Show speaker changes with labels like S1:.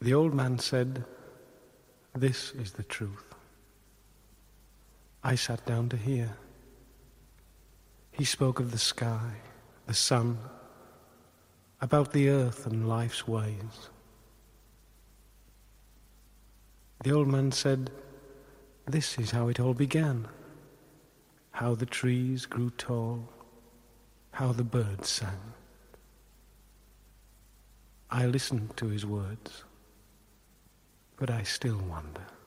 S1: The old man said, "This is the truth." I sat down to hear. He spoke of the sky, the sun, about the earth and life's ways. The old man said, "This is how it all began, how the trees grew tall, how the birds sang." I listened to his words, but I still wonder.